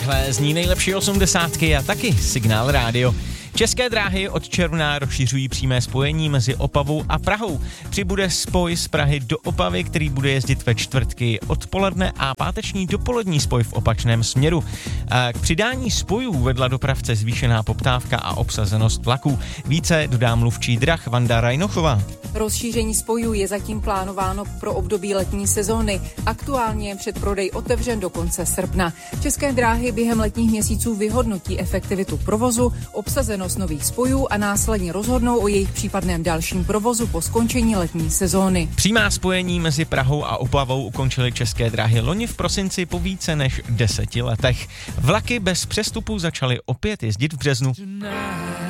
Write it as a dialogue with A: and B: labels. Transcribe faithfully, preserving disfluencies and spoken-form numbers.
A: Takhle zní nejlepší osmdesátky a taky Signál rádio. České dráhy od června rozšiřují přímé spojení mezi Opavou a Prahou. Přibude spoj z Prahy do Opavy, který bude jezdit ve čtvrtky odpoledne a páteční dopolední spoj v opačném směru. K přidání spojů vedla dopravce zvýšená poptávka a obsazenost vlaků. Více dodá mluvčí drah Vanda Rajnochová.
B: Rozšíření spojů je zatím plánováno pro období letní sezóny. Aktuálně je předprodej otevřen do konce srpna. České dráhy během letních měsíců vyhodnotí efektivitu provozu, obsazenost nových spojů a následně rozhodnou o jejich případném dalším provozu po skončení letní sezóny.
A: Přímá spojení mezi Prahou a Opavou ukončily České dráhy loni v prosinci po více než deseti letech. Vlaky bez přestupu začaly opět jezdit v březnu.